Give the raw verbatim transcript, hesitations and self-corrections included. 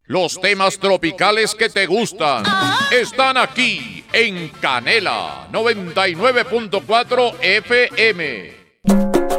Los temas tropicales que te gustan están aquí en Canela noventa y nueve punto cuatro F M.